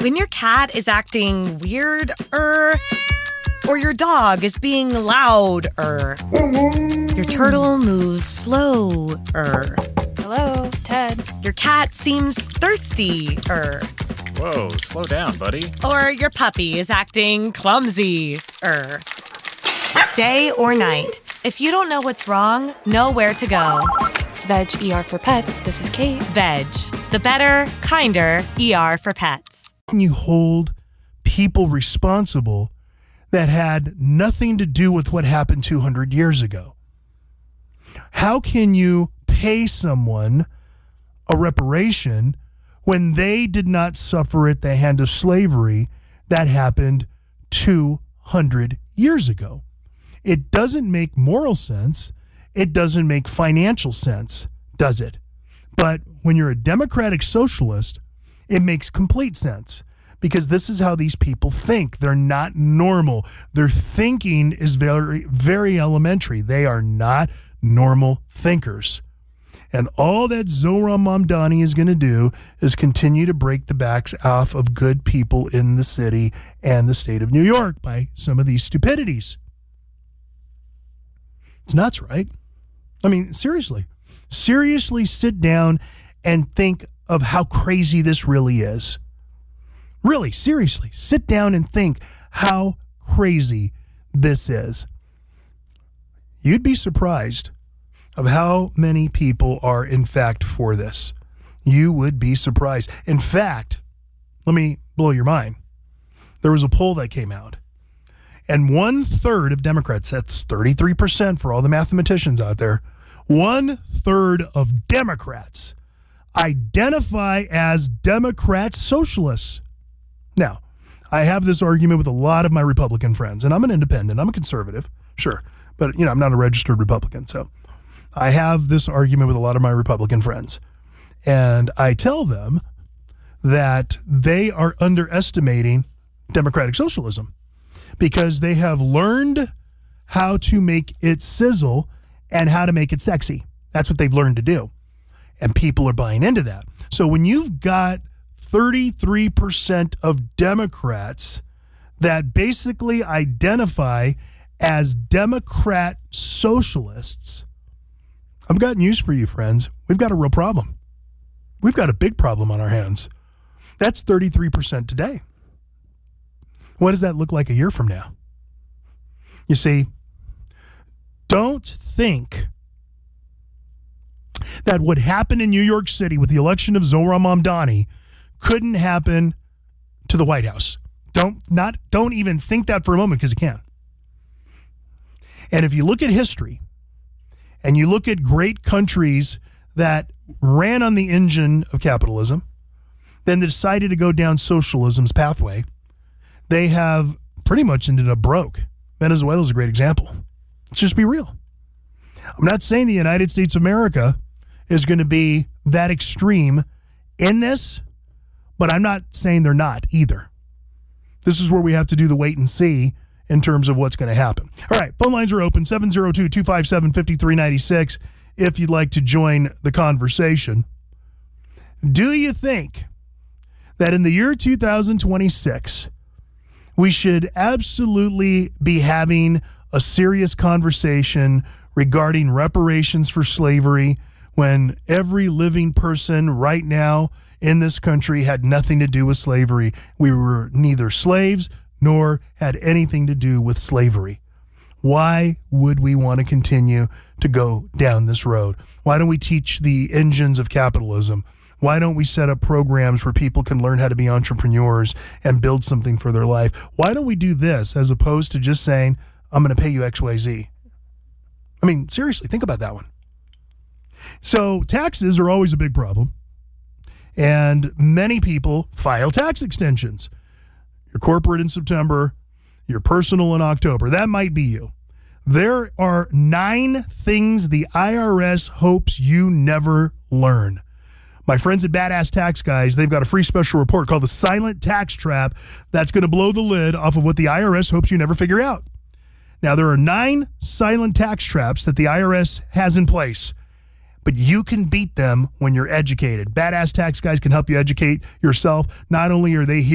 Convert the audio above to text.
When your cat is acting weird, or your dog is being loud, your turtle moves slow, Hello, Ted. Your cat seems thirsty, Whoa, slow down, buddy. or your puppy is acting clumsy, Day or night, if you don't know what's wrong, know where to go. Veg ER for Pets. This is Kate. Veg, the better, kinder ER for pets. Can you hold people responsible that had nothing to do with what happened 200 years ago? How can you pay someone a reparation when they did not suffer at the hand of slavery that happened 200 years ago? It doesn't make moral sense. It doesn't make financial sense, does it? But when you're a democratic socialist, it makes complete sense, because this is how these people think. They're not normal. Their thinking is very, very elementary. They are not normal thinkers. And all that Zohran Mamdani is going to do is continue to break the backs off of good people in the city and the state of New York by some of these stupidities. It's nuts, right? I mean, seriously sit down and think of how crazy this really is. Really, seriously, sit down and think how crazy this is. You'd be surprised of how many people are, in fact, for this. You would be surprised. In fact, let me blow your mind. There was a poll that came out, and 1/3 of Democrats, that's 33% for all the mathematicians out there, 1/3 of Democrats identify as Democrat socialists. Now, I have this argument with a lot of my Republican friends, and I'm an independent. I'm a conservative, sure. But, I'm not a registered Republican, so I have this argument with a lot of my Republican friends. And I tell them that they are underestimating democratic socialism because they have learned how to make it sizzle and how to make it sexy. That's what they've learned to do. And people are buying into that. So when you've got 33% of Democrats that basically identify as Democrat socialists, I've got news for you, friends. We've got a real problem. We've got a big problem on our hands. That's 33% today. What does that look like a year from now? You see, don't think that what happened in New York City with the election of Zohran Mamdani couldn't happen to the White House. Don't even think that for a moment, because it can. And if you look at history and you look at great countries that ran on the engine of capitalism, then decided to go down socialism's pathway, they have pretty much ended up broke. Venezuela is a great example. Let's just be real. I'm not saying the United States of America is going to be that extreme in this, but I'm not saying they're not either. This is where we have to do the wait and see in terms of what's going to happen. All right, phone lines are open, 702-257-5396, if you'd like to join the conversation. Do you think that in the year 2026, we should absolutely be having a serious conversation regarding reparations for slavery when every living person right now in this country had nothing to do with slavery? We were neither slaves nor had anything to do with slavery. Why would we want to continue to go down this road? Why don't we teach the engines of capitalism? Why don't we set up programs where people can learn how to be entrepreneurs and build something for their life? Why don't we do this as opposed to just saying, I'm going to pay you XYZ? I mean, seriously, think about that one. So taxes are always a big problem. And many people file tax extensions. Your corporate in September, your personal in October. That might be you. There are 9 things the IRS hopes you never learn. My friends at Badass Tax Guys, they've got a free special report called The Silent Tax Trap that's going to blow the lid off of what the IRS hopes you never figure out. Now, there are 9 silent tax traps that the IRS has in place, but you can beat them when you're educated. Badass Tax Guys can help you educate yourself. Not only are they here